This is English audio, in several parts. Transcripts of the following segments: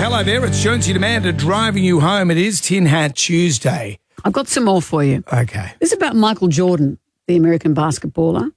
Hello there, it's Jonesy Demander driving you home. It is Tin Hat Tuesday. I've got some more for you. Okay. This is about Michael Jordan, the American basketballer.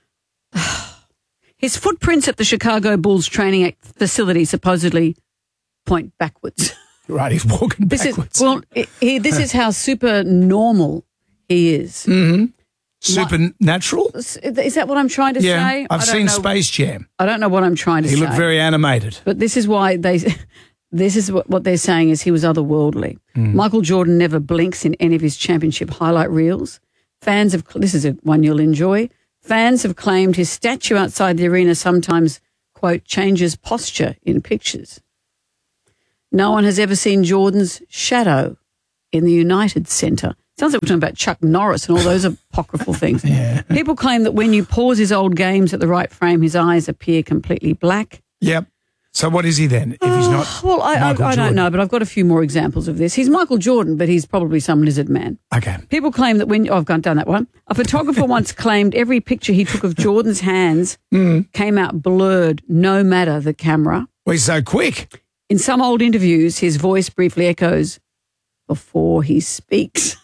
His footprints at the Chicago Bulls training facility supposedly point backwards. Right, he's walking backwards. This is how super normal he is. Mm-hmm. Supernatural? Is that what I'm trying to say? I've seen Space Jam. I don't know what I'm trying to say. He looked very animated. But this is why this is what they're saying is he was otherworldly. Michael Jordan never blinks in any of his championship highlight reels. This is one you'll enjoy. Fans have claimed his statue outside the arena sometimes, quote, changes posture in pictures. No one has ever seen Jordan's shadow in the United Centre. Sounds like we're talking about Chuck Norris and all those apocryphal things. Yeah. People claim that when you pause his old games at the right frame, his eyes appear completely black. Yep. So what is he then if he's not Well, I don't know, but I've got a few more examples of this. He's Michael Jordan, but he's probably some lizard man. Okay. People claim that I've gone down that one. A photographer once claimed every picture he took of Jordan's hands came out blurred, no matter the camera. Well, he's so quick. In some old interviews, his voice briefly echoes before he speaks.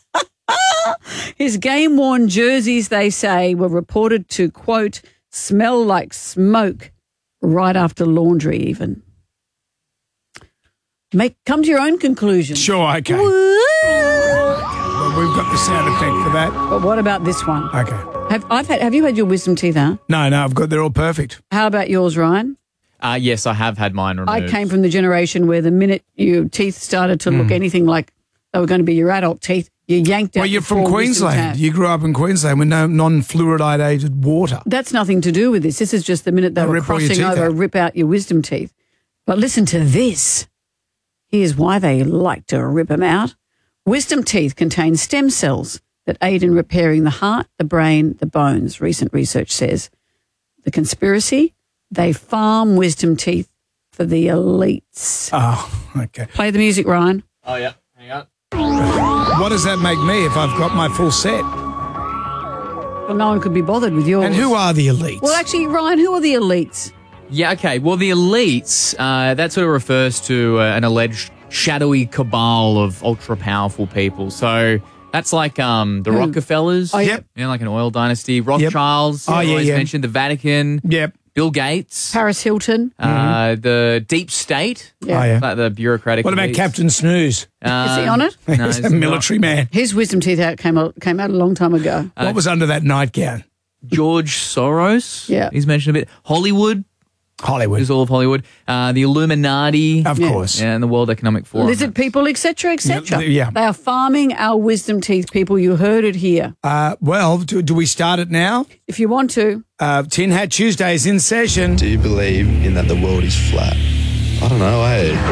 His game-worn jerseys, they say, were reported to, quote, smell like smoke right after laundry even. Come to your own conclusion. Sure, okay. Well, we've got the sound effect for that. But what about this one? Okay. Have you had your wisdom teeth out? No, they're all perfect. How about yours, Ryan? Yes, I have had mine removed. I came from the generation where the minute your teeth started to look anything like they were going to be your adult teeth, you yanked out. Well, you're from Queensland. You grew up in Queensland with no non-fluoridated water. That's nothing to do with this. This is just the minute they were crossing over, rip out your wisdom teeth. But listen to this. Here's why they like to rip them out. Wisdom teeth contain stem cells that aid in repairing the heart, the brain, the bones, recent research says. The conspiracy? They farm wisdom teeth for the elites. Oh, okay. Play the music, Ryan. Oh, yeah. Hang on. What does that make me if I've got my full set? Well, no one could be bothered with yours. And who are the elites? Well, actually, Ryan, who are the elites? Yeah, okay. Well, the elites, that sort of refers to an alleged shadowy cabal of ultra-powerful people. So that's like the Rockefellers. Oh, yep. You know, like an oil dynasty. Rothschilds. Yep. Oh, yeah, always yeah. mentioned the Vatican. Yep. Bill Gates. Paris Hilton. The deep state. Yeah. Oh, yeah. Like the bureaucratic What about elites. Captain Snooze? Is he on it? No, He's a he's military man. His wisdom teeth came out a long time ago. What was under that nightgown? George Soros. Yeah. He's mentioned a bit. Hollywood. Hollywood. Is all of Hollywood. The Illuminati. Of course. And the World Economic Forum. Lizard people, etc., etc. Yeah. They are farming our wisdom teeth, people. You heard it here. Well, do we start it now? If you want to. Tin Hat Tuesday is in session. Do you believe in that the world is flat? I don't know,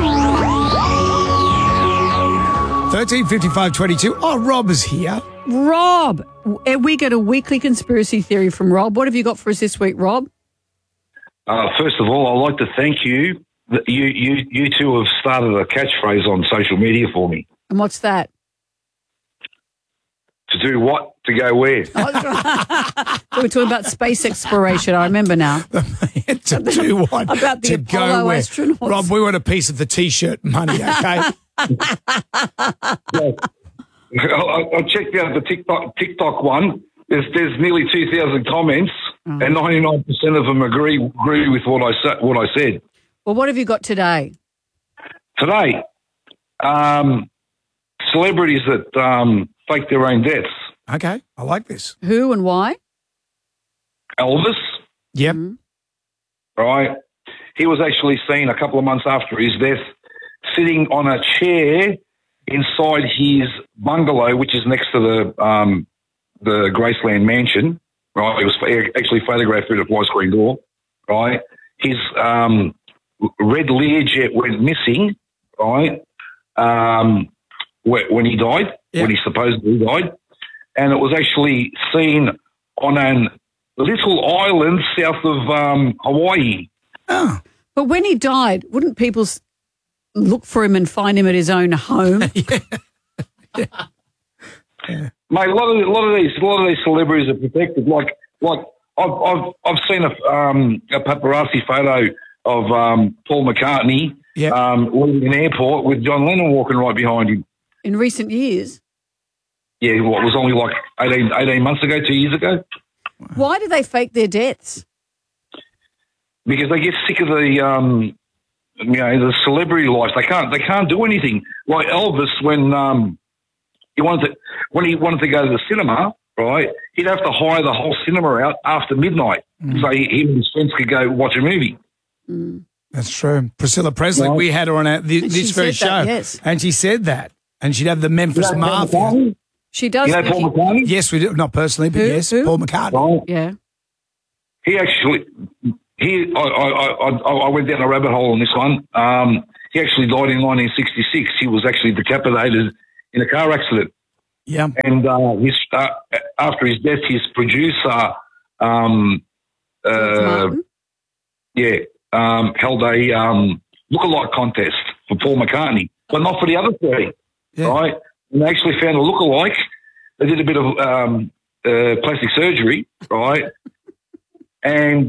135522. Oh, Rob is here. Rob, we get a weekly conspiracy theory from Rob. What have you got for us this week, Rob? First of all, I'd like to thank you. You two have started a catchphrase on social media for me. And what's that? To do what? To go where? We're talking about space exploration. I remember now. To do what? About the to Apollo go where? astronauts. Rob, we want a piece of the T-shirt money, okay? I checked out the TikTok one. There's nearly 2,000 comments, and 99% of them agree with what I said. Well, what have you got today? Today, celebrities that fake their own deaths. Okay, I like this. Who and why? Elvis, Yep. right? He was actually seen a couple of months after his death sitting on a chair inside his bungalow, which is next to the Graceland mansion, right? It was actually photographed through the fly screen door, right? His red Learjet went missing, right? When he died, when he supposedly died, and it was actually seen on a little island south of Hawaii. Oh. But when he died, wouldn't people look for him and find him at his own home? Mate, a lot of these celebrities are protected. Like I've seen a paparazzi photo of Paul McCartney leaving an airport with John Lennon walking right behind him. In recent years. Yeah, what was only like 18 months ago, 2 years ago. Why do they fake their deaths? Because they get sick of the celebrity life. They can't do anything. Like Elvis, when he wanted to go to the cinema, right? He'd have to hire the whole cinema out after midnight, so he and his friends could go watch a movie. Mm. That's true. Priscilla Presley, we had her on this very show, yes. and she said that, and she'd have the Memphis Mafia. She does. You know Paul McCartney? Yes, we do. Not personally, but yes, Who? Paul McCartney. Right. Yeah. He actually, I went down a rabbit hole on this one. He actually died in 1966. He was actually decapitated in a car accident. Yeah. And after his death, his producer, held a lookalike contest for Paul McCartney, but not for the other three, right? And they actually found a lookalike. They did a bit of plastic surgery, right? And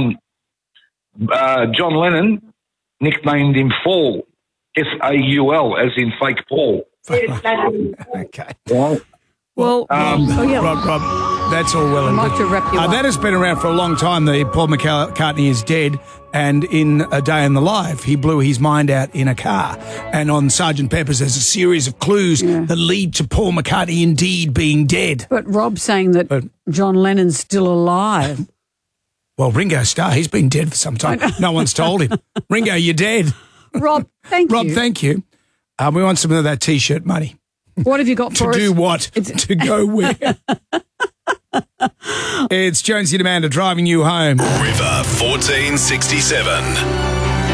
John Lennon nicknamed him Fall, S-A-U-L, as in fake Paul. Okay. Right? Well, Rob, that's all well and I'd like good. to wrap you up. That has been around for a long time. The Paul McCartney is dead, and in A Day in the Life, he blew his mind out in a car. And on Sgt. Pepper's, there's a series of clues that lead to Paul McCartney indeed being dead. But Rob's saying that John Lennon's still alive. Well, Ringo Starr, he's been dead for some time. No one's told him. Ringo, you're dead. Rob, thank you. Rob, thank you. We want some of that T-shirt money. What have you got for us? To do what? To go where? It's Jonesy and Amanda driving you home. River 1467.